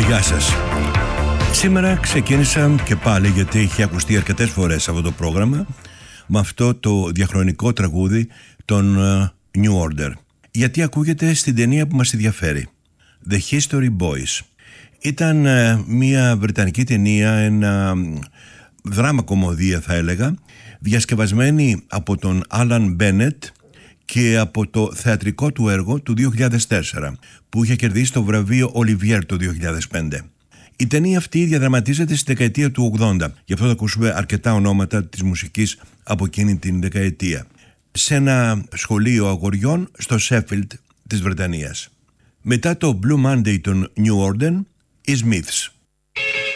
Γεια σας. Σήμερα ξεκίνησα και πάλι, γιατί έχει ακουστεί αρκετές φορές αυτό το πρόγραμμα, με αυτό το διαχρονικό τραγούδι των New Order. Γιατί ακούγεται στην ταινία που μας ενδιαφέρει, The History Boys. Ήταν μια βρετανική ταινία, ένα δράμα κομμωδία θα έλεγα, διασκευασμένη από τον Άλαν Μπένετ και από το θεατρικό του έργο του 2004, που είχε κερδίσει το βραβείο Ολιβιέρ το 2005. Η ταινία αυτή διαδραματίζεται στη δεκαετία του 80, γι' αυτό θα ακούσουμε αρκετά ονόματα της μουσικής από εκείνη την δεκαετία. Σε ένα σχολείο αγοριών στο Σέφιλντ της Βρετανίας. Μετά το Blue Monday των New Order, οι Smiths.